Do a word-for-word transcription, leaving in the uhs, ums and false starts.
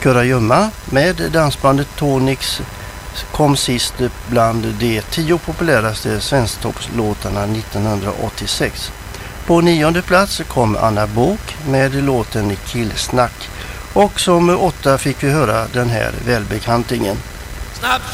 Kurragömma med dansbandet Tonix kom sist bland de tio populäraste svensktoppslåtarna nittonhundraåttiosex. På nionde plats kom Anna Bok med låten Killsnack. Och som åtta fick vi höra den här välbekantingen.